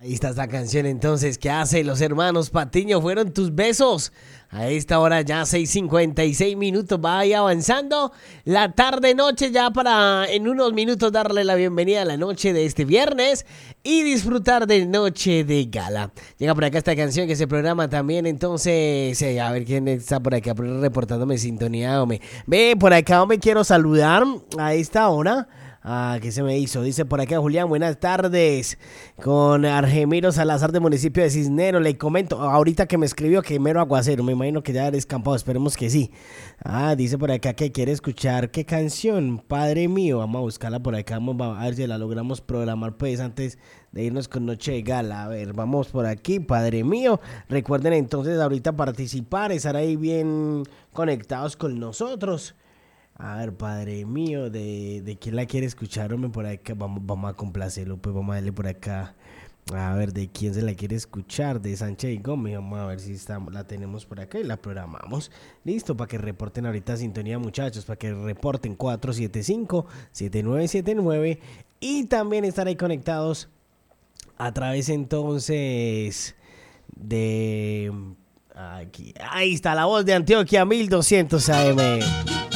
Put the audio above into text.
Ahí está esta canción entonces que hace los hermanos Patiño, fueron tus besos. A esta hora ya 6:56 minutos, vaya avanzando la tarde noche ya para en unos minutos darle la bienvenida a la noche de este viernes y disfrutar de noche de gala. Llega por acá esta canción que se programa también entonces, a ver quién está por acá reportándome sintonía, hombre. Ve, por acá me quiero saludar a esta hora. ¿Qué se me hizo? Dice por acá Julián, buenas tardes. Con Argemiro Salazar del municipio de Cisneros. Le comento, ahorita que me escribió que mero aguacero. Me imagino que ya eres descampado, esperemos que sí. Dice por acá que quiere escuchar. ¿Qué canción? Padre mío. Vamos a buscarla por acá. Vamos a ver si la logramos programar pues antes de irnos con Noche de Gala. A ver, vamos por aquí, Padre mío. Recuerden entonces ahorita participar, estar ahí bien conectados con nosotros. A ver, Padre mío, ¿de quién la quiere escuchar? Hombre, por acá, vamos a complacerlo, pues vamos a darle por acá. A ver, ¿de quién se la quiere escuchar? De Sánchez y Gómez. Vamos a ver si la tenemos por acá y la programamos. Listo, para que reporten ahorita sintonía, muchachos, para que reporten 475-7979 y también estar ahí conectados a través entonces de... Aquí. Ahí está la voz de Antioquia 1200 AM.